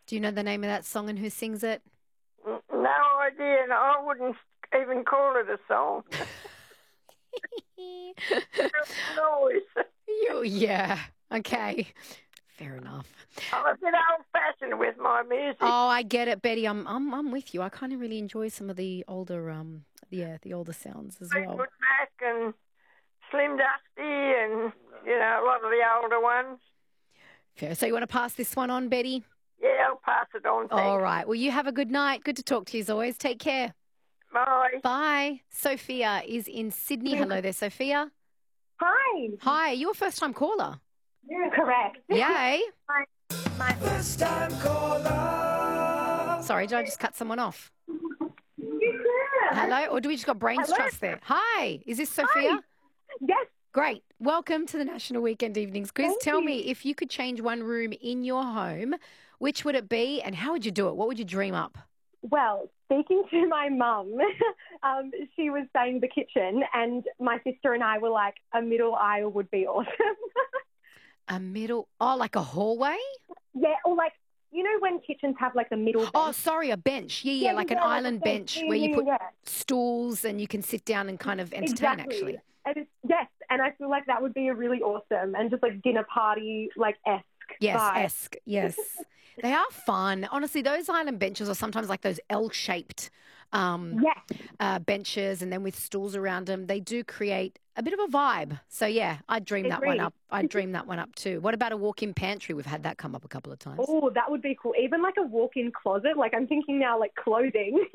Do you know the name of that song and who sings it? No idea, and I wouldn't even call it a song. Noise. Yeah. Okay. Fair enough. I'm a bit old-fashioned with my music. Oh, I get it, Betty. I'm with you. I kind of really enjoy some of the older the older sounds as well. Fleetwood Mac and Slim Dusty and, a lot of the older ones. Fair. So you want to pass this one on, Betty? Yeah, I'll pass it on. Thanks. All right. Well, you have a good night. Good to talk to you as always. Take care. Bye. Bye. Sophia is in Sydney. Hello there, Sophia. Hi. Hi. You're a first-time caller. Yeah, correct. Yay. My First-time caller. Sorry, did I just cut someone off? You did. Hello? Or do we just got brains Hello? trust there? Hi. Is this Sophia? Yes. Great. Welcome to the National Weekend Evenings Quiz. Thank Tell you. me, if you could change one room in your home, which would it be and how would you do it? What would you dream up? Well, speaking to my mum, she was saying the kitchen, and my sister and I were like, a middle aisle would be awesome. Like a hallway? Yeah, or like, when kitchens have like the middle bench? Oh, sorry, a bench. Yeah, like an like a island bench where you put yeah. stools and you can sit down and kind of entertain, Exactly. actually. Yes, and I feel like that would be a really awesome and just like dinner party, like esque. Yes, vibe. esque. Yes. They are fun. Honestly, those island benches are sometimes like those L-shaped Yes. benches and then with stools around them. They do create a bit of a vibe. So, yeah, I'd dream that one Agreed. up. I'd dream that one up too. What about a walk-in pantry? We've had that come up a couple of times. Oh, that would be cool. Even like a walk-in closet. Like I'm thinking now like clothing.